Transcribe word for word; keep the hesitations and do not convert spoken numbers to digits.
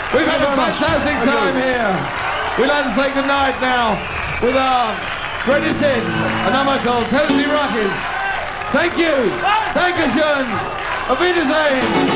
We've had a fantastic time here. We'd like to say goodnight now with our greatest hit, a number called Tennessee Rockin'. Thank you. Dankeschön. Auf Wiedersehen.